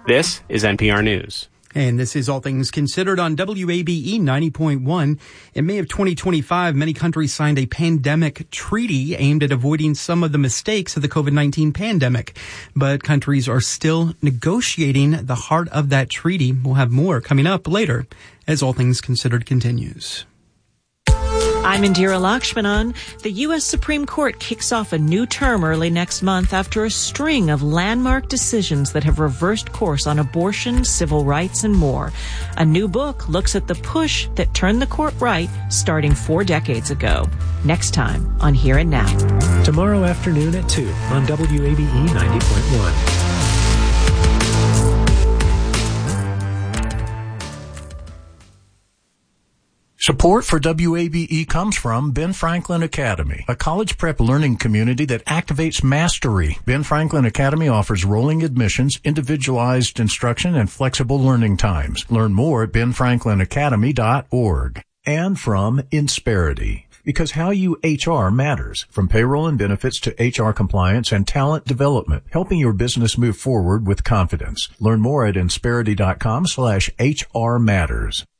This is NPR News. And this is All Things Considered on WABE 90.1. In May of 2025, many countries signed a pandemic treaty aimed at avoiding some of the mistakes of the COVID-19 pandemic. But countries are still negotiating the heart of that treaty. We'll have more coming up later as All Things Considered continues. I'm Indira Lakshmanan. The U.S. Supreme Court kicks off a new term early next month after a string of landmark decisions that have reversed course on abortion, civil rights, and more. A new book looks at the push that turned the court right starting 4 decades ago. Next time on Here and Now. Tomorrow afternoon at 2 on WABE 90.1. Support for WABE comes from Ben Franklin Academy, a college prep learning community that activates mastery. Ben Franklin Academy offers rolling admissions, individualized instruction, and flexible learning times. Learn more at benfranklinacademy.org. And from Insperity, because how you HR matters. From payroll and benefits to HR compliance and talent development, helping your business move forward with confidence. Learn more at Insperity.com/HR matters.